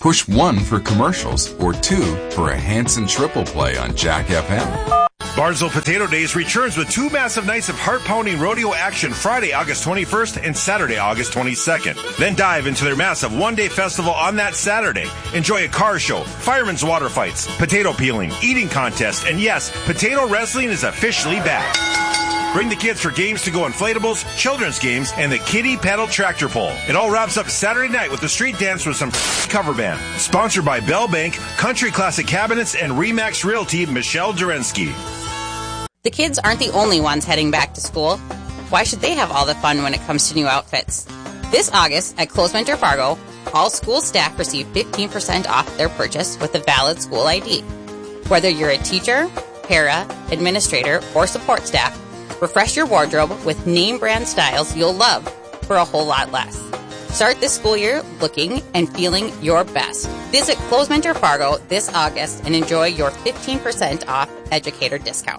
Push 1 for commercials or 2 for a Hanson triple play on Jack FM. Barnesville Potato Days returns with 2 massive nights of heart-pounding rodeo action Friday, August 21st and Saturday, August 22nd. Then dive into their massive one-day festival on that Saturday. Enjoy a car show, firemen's water fights, potato peeling, eating contest, and yes, potato wrestling is officially back. Bring the kids for games to go inflatables, children's games, and the kiddie paddle tractor pull. It all wraps up Saturday night with a street dance with some cover band. Sponsored by Bell Bank, Country Classic Cabinets, and Remax Realty, Michelle Durensky. The kids aren't the only ones heading back to school. Why should they have all the fun when it comes to new outfits? This August at Close Mentor Fargo, all school staff receive 15% off their purchase with a valid school ID. Whether you're a teacher, para, administrator, or support staff, refresh your wardrobe with name brand styles you'll love for a whole lot less. Start this school year looking and feeling your best. Visit Close Mentor Fargo this August and enjoy your 15% off educator discount.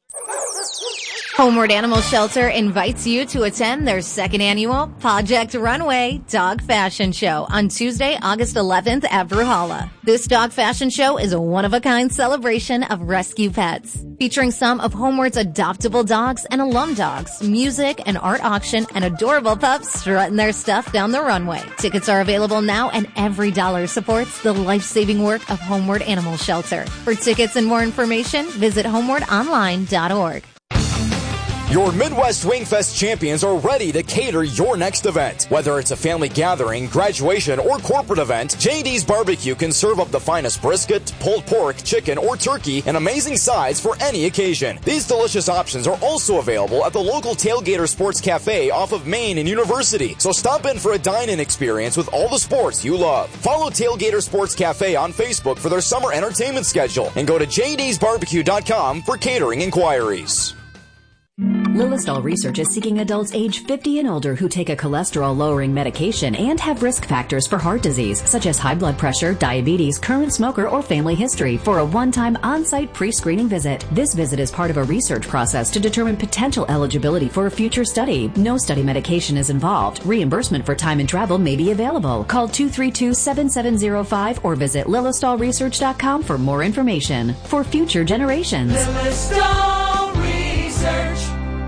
Homeward Animal Shelter invites you to attend their second annual Project Runway Dog Fashion Show on Tuesday, August 11th at Bruhala. This dog fashion show is a one-of-a-kind celebration of rescue pets, featuring some of Homeward's adoptable dogs and alum dogs, music, an art auction, and adorable pups strutting their stuff down the runway. Tickets are available now, and every dollar supports the life-saving work of Homeward Animal Shelter. For tickets and more information, visit homewardonline.org. Your Midwest Wingfest champions are ready to cater your next event. Whether it's a family gathering, graduation, or corporate event, J&D's Barbecue can serve up the finest brisket, pulled pork, chicken, or turkey, and amazing sides for any occasion. These delicious options are also available at the local Tailgater Sports Cafe off of Main and University. So stop in for a dine-in experience with all the sports you love. Follow Tailgater Sports Cafe on Facebook for their summer entertainment schedule, and go to jdsbarbecue.com for catering inquiries. Lilistol Research is seeking adults age 50 and older who take a cholesterol-lowering medication and have risk factors for heart disease, such as high blood pressure, diabetes, current smoker, or family history, for a one-time on-site pre-screening visit. This visit is part of a research process to determine potential eligibility for a future study. No study medication is involved. Reimbursement for time and travel may be available. Call 232-7705 or visit lilistolresearch.com for more information. For future generations. Lilistol Research.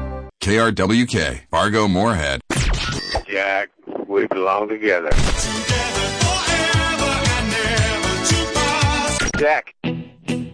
KRWK, Fargo Moorhead. Jack, we belong together. Together forever and never to pass. Jack,